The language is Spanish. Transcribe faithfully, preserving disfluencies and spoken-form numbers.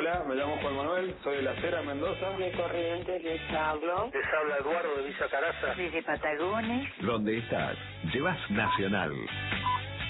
Hola, me llamo Juan Manuel, soy de La Cera, Mendoza. De Corrientes les hablo. Les habla Eduardo de Villa Caraza. Desde Patagones. Donde estás, llevas Nacional.